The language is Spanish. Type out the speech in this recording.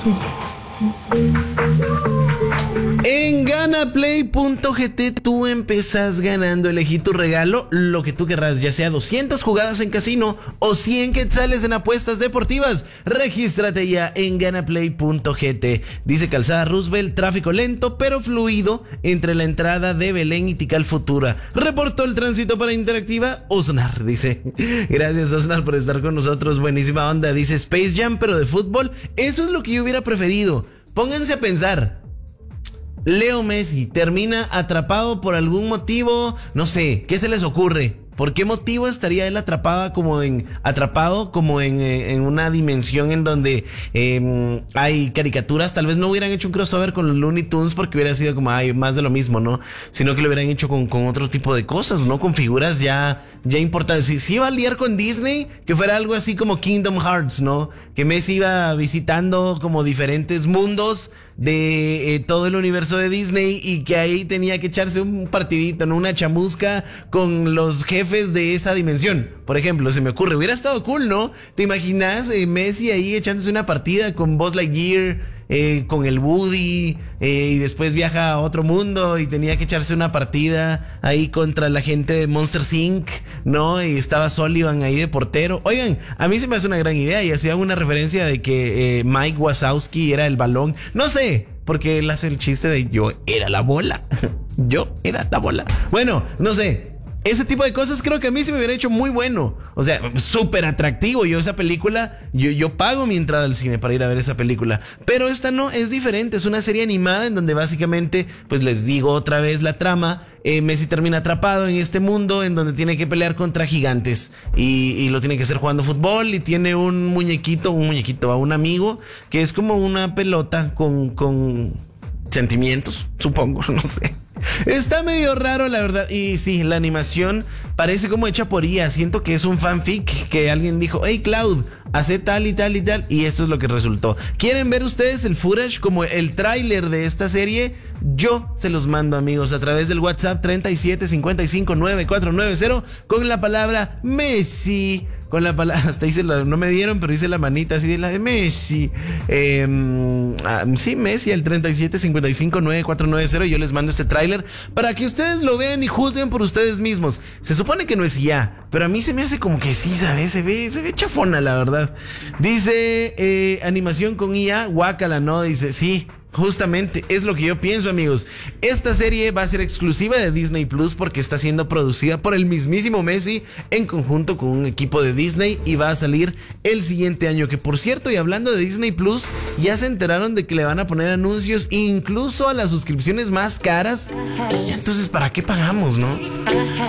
En ganaplay.gt tú empezás ganando. Elegí tu regalo, lo que tú querrás, ya sea 200 jugadas en casino o 100 quetzales en apuestas deportivas. Regístrate ya en ganaplay.gt. Dice Calzada Roosevelt, tráfico lento pero fluido entre la entrada de Belén y Tikal Futura. Reportó el tránsito para Interactiva Osnar, dice. Gracias, Osnar, por estar con nosotros. Buenísima onda. Dice Space Jam, pero de fútbol. Eso es lo que yo hubiera preferido. Pónganse a pensar. Leo Messi termina atrapado por algún motivo, no sé, ¿qué se les ocurre? ¿Por qué motivo estaría él atrapado como en una dimensión en donde hay caricaturas? Tal vez no hubieran hecho un crossover con los Looney Tunes porque hubiera sido como más de lo mismo, ¿no? Sino que lo hubieran hecho con otro tipo de cosas, ¿no? Con figuras ya importantes. Si iba a liar con Disney, que fuera algo así como Kingdom Hearts, ¿no? Que Messi iba visitando como diferentes mundos de todo el universo de Disney y que ahí tenía que echarse un partidito, ¿no? Una chamusca con los jefes de esa dimensión. Por ejemplo, se me ocurre, hubiera estado cool, ¿no? ¿Te imaginas Messi ahí echándose una partida con Buzz Lightyear, con el Woody, y después viaja a otro mundo y tenía que echarse una partida ahí contra la gente de Monsters Inc., ¿no? Y estaba Sullivan ahí de portero. Oigan, a mí se me hace una gran idea y hacía una referencia de que Mike Wazowski era el balón. No sé, porque él hace el chiste de yo era la bola. Yo era la bola. Bueno, no sé. Ese tipo de cosas creo que a mí se me hubiera hecho muy bueno. O sea, súper atractivo. Yo esa película, yo pago mi entrada al cine para ir a ver esa película. Pero esta no, es diferente. Es una serie animada en donde básicamente, pues les digo otra vez la trama. Messi termina atrapado en este mundo en donde tiene que pelear contra gigantes. Y lo tiene que hacer jugando fútbol. Y tiene un amigo que es como una pelota con sentimientos, supongo, no sé. Está medio raro, la verdad. Y sí, la animación parece como hecha por IA. Siento que es un fanfic que alguien dijo, hey Cloud, hace tal y tal y tal. Y esto es lo que resultó. ¿Quieren ver ustedes el footage como el tráiler de esta serie? Yo se los mando, amigos, a través del WhatsApp 37559490 con la palabra Messi. Con la palabra, hasta hice no me vieron, pero hice la manita así de la de Messi. Sí, Messi, el 37559490. Yo les mando este tráiler para que ustedes lo vean y juzguen por ustedes mismos. Se supone que no es IA, pero a mí se me hace como que sí, ¿sabes? Se ve chafona, la verdad. Dice, animación con IA, guácala, ¿no? Dice, sí. Justamente, es lo que yo pienso, amigos. Esta serie va a ser exclusiva de Disney Plus porque está siendo producida por el mismísimo Messi en conjunto con un equipo de Disney y va a salir el siguiente año. Que por cierto, y hablando de Disney Plus, ya se enteraron de que le van a poner anuncios incluso a las suscripciones más caras. Y entonces, ¿para qué pagamos, no?